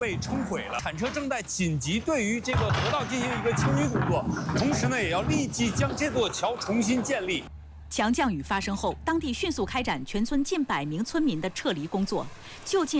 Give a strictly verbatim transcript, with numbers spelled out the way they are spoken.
被冲毁了。铲车正在紧急对于这个河道进行一个清淤工作，同时呢，也要立即将这座桥重新建立。 强降雨发生后，当地迅速开展全村近百名村民的撤离工作，就近